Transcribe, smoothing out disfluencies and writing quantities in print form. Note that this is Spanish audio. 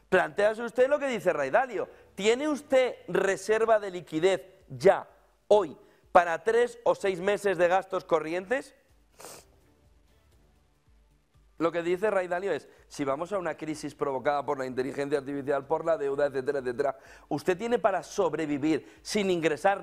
Plantéase usted lo que dice Ray Dalio. ¿Tiene usted reserva de liquidez ya, hoy, para 3 o 6 meses de gastos corrientes? Lo que dice Ray Dalio es, si vamos a una crisis provocada por la inteligencia artificial, por la deuda, etcétera, etcétera, usted tiene para sobrevivir sin ingresar